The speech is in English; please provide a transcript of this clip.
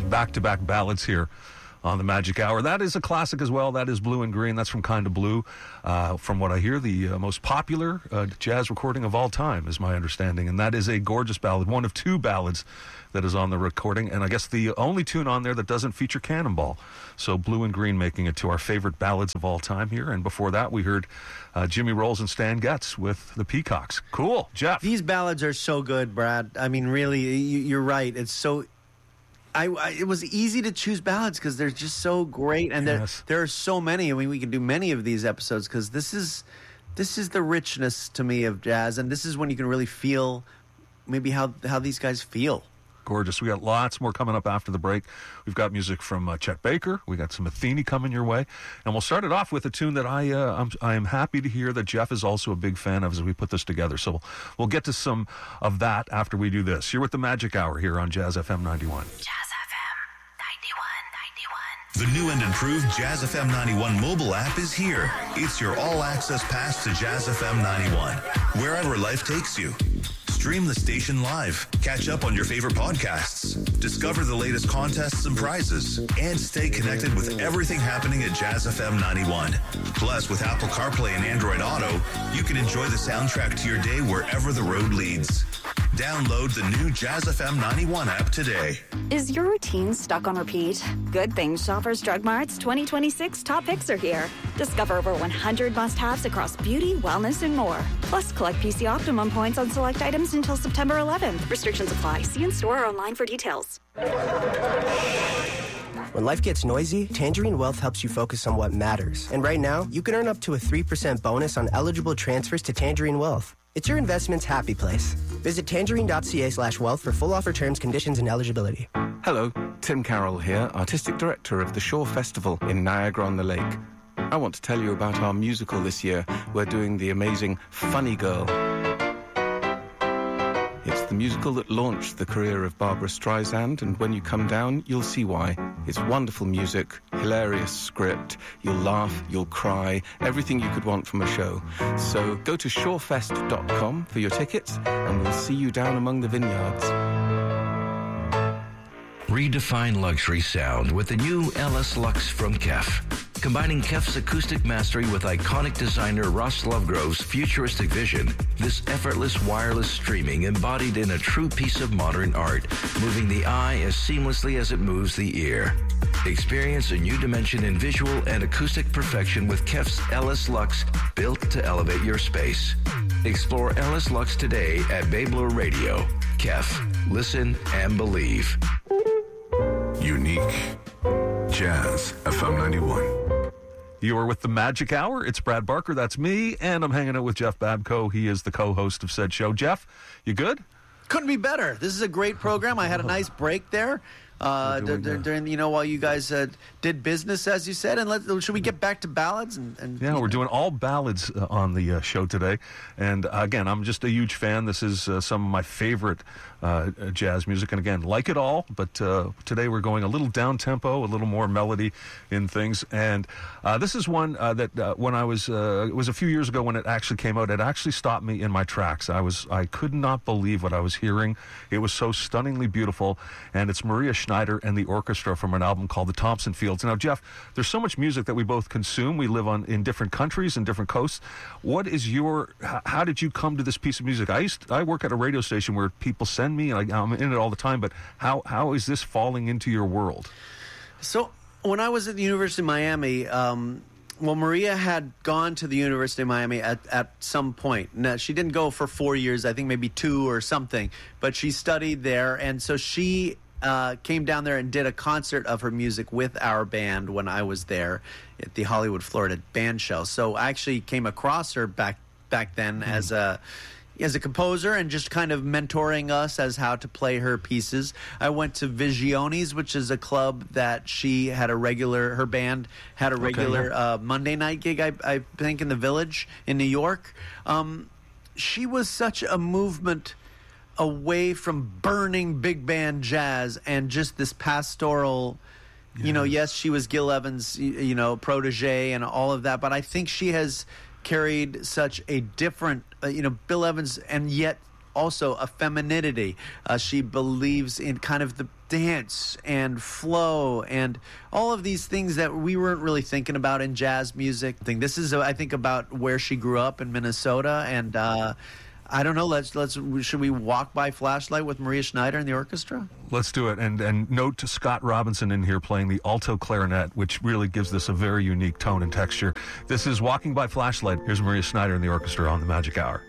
back-to-back ballads here on the Magic Hour. That is a classic as well. That is Blue and Green. That's from Kind of Blue. From what I hear, the most popular jazz recording of all time, is my understanding. And that is a gorgeous ballad, one of two ballads that is on the recording. And I guess the only tune on there that doesn't feature Cannonball. So Blue and Green making it to our favorite ballads of all time here. And before that, we heard Jimmy Rolls and Stan Getz with the Peacocks. Cool. Jeff. These ballads are so good, Brad. I mean, really, you're right. It's so... it was easy to choose ballads because they're just so great, and there are so many. I mean, we can do many of these episodes because this is the richness to me of jazz, and this is when you can really feel maybe how these guys feel. Gorgeous. We got lots more coming up after the break. We've got music from Chet Baker. We got some Athene coming your way, and we'll start it off with a tune that I am happy to hear that Jeff is also a big fan of as we put this together. So we'll get to some of that after we do this. You're with the Magic Hour here on Jazz FM 91. Jazz FM 91. The new and improved Jazz FM 91 mobile app is here. It's your all-access pass to Jazz FM 91, wherever life takes you. Stream the station live, catch up on your favorite podcasts, discover the latest contests and prizes, and stay connected with everything happening at Jazz FM 91. Plus, with Apple CarPlay and Android Auto, you can enjoy the soundtrack to your day wherever the road leads. Download the new Jazz FM 91 app today. Is your routine stuck on repeat? Good things Shoppers Drug Mart's 2026 top picks are here. Discover over 100 must-haves across beauty, wellness, and more. Plus, collect PC Optimum points on select items until September 11th. Restrictions apply. See in-store or online for details. When life gets noisy, Tangerine Wealth helps you focus on what matters. And right now, you can earn up to a 3% bonus on eligible transfers to Tangerine Wealth. It's your investment's happy place. Visit tangerine.ca/wealth for full offer terms, conditions, and eligibility. Hello, Tim Carroll here, Artistic Director of the Shore Festival in Niagara-on-the-Lake. I want to tell you about our musical this year. We're doing the amazing Funny Girl. It's the musical that launched the career of Barbra Streisand, and when you come down, you'll see why. It's wonderful music, hilarious script, you'll laugh, you'll cry, everything you could want from a show. So go to shorefest.com for your tickets, and we'll see you down among the vineyards. Redefine luxury sound with the new LS Lux from KEF. Combining KEF's acoustic mastery with iconic designer Ross Lovegrove's futuristic vision, this effortless wireless streaming embodied in a true piece of modern art, moving the eye as seamlessly as it moves the ear. Experience a new dimension in visual and acoustic perfection with KEF's LS Lux, built to elevate your space. Explore LS Lux today at Babler Radio. KEF. Listen and believe. Unique. Jazz FM 91. You are with the Magic Hour. It's Brad Barker. That's me. And I'm hanging out with Jeff Babko. He is the co-host of said show. Jeff, you good? Couldn't be better. This is a great program. I had a nice break there during, while you guys did business, as you said. And should we get back to ballads? Yeah, we're doing all ballads on the show today. And again, I'm just a huge fan. This is some of my favorite jazz music. And again, like it all. But today we're going a little down-tempo, a little more melody in things. And this is one that when I was, it was a few years ago when it actually came out, it actually stopped me in my tracks. I could not believe what I was hearing. It was so stunningly beautiful. And it's Maria Schneider and the orchestra from an album called The Thompson Fields. Now, Jeff, there's so much music that we both consume. We live in different countries and different coasts. What is how did you come to this piece of music? I work at a radio station where people send me, and I'm in it all the time, but how is this falling into your world? So when I was at the University of Miami, Maria had gone to the University of Miami at some point. Now, she didn't go for 4 years, I think maybe 2 or something, but she studied there, and so she came down there and did a concert of her music with our band when I was there at the Hollywood, Florida band shell. So I actually came across her back then as a composer and just kind of mentoring us as how to play her pieces. I went to Visiones, which is a club that her band had a regular Monday night gig, I think, in the Village in New York. She was such a movement away from burning big band jazz and just this pastoral, yes, she was Gil Evans, protege and all of that, but I think she has carried such a different, Bill Evans, and yet also a femininity. She believes in kind of the dance and flow and all of these things that we weren't really thinking about in jazz music. This is, I think, about where she grew up in Minnesota, and I don't know. Should we walk by Flashlight with Maria Schneider and the orchestra? Let's do it. And note to Scott Robinson in here playing the alto clarinet, which really gives this a very unique tone and texture. This is Walking by Flashlight. Here's Maria Schneider and the orchestra on the Magic Hour.